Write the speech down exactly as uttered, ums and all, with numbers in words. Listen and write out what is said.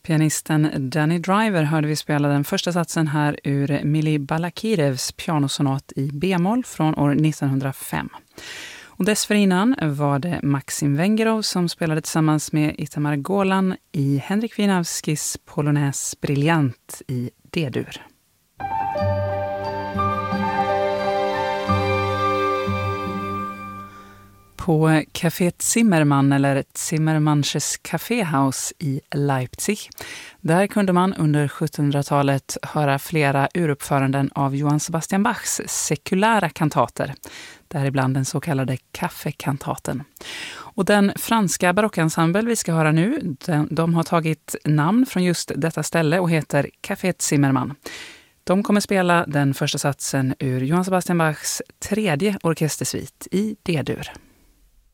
Pianisten Danny Driver hörde vi spela den första satsen här ur Mili Balakirevs pianosonat i B-moll från år nittonhundrafem. Och dessförinnan var det Maxim Vengerov som spelade tillsammans med Itamar Golan i Henrik Wieniawskis Polonaise Brilliant i D-dur. På Café Zimmermann eller Zimmermannsches Kaffeehaus i Leipzig. Där kunde man under sjuttonhundratalet höra flera uruppföranden av Johann Sebastian Bachs sekulära kantater. Däribland den så kallade kaffekantaten. Och den franska barockensemble vi ska höra nu, de, de har tagit namn från just detta ställe och heter Café Zimmermann. De kommer spela den första satsen ur Johann Sebastian Bachs tredje orkestersvit i D-dur.